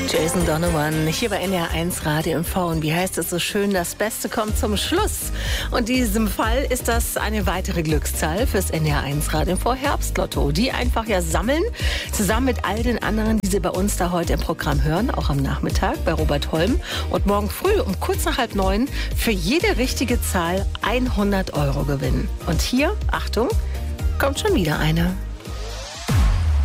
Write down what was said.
Jason Donovan, hier bei NDR1 Radio MV. Und wie heißt es so schön, das Beste kommt zum Schluss. Und in diesem Fall ist das eine weitere Glückszahl fürs NDR1 Radio MV Herbstlotto. Die einfach sammeln, zusammen mit all den anderen, die Sie bei uns da heute im Programm hören, auch am Nachmittag bei Robert Holm. Und morgen früh um kurz nach 8:30 für jede richtige Zahl 100 € gewinnen. Und hier, Achtung, kommt schon wieder eine.